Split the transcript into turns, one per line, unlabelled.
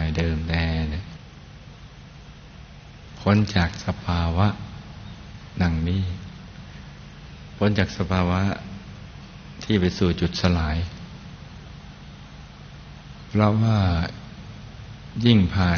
เดิมแท้เนี่ยพ้นจากสภาวะดังนี้พ้นจากสภาวะที่ไปสู่จุดสลายเพราะว่ายิ่งผ่าน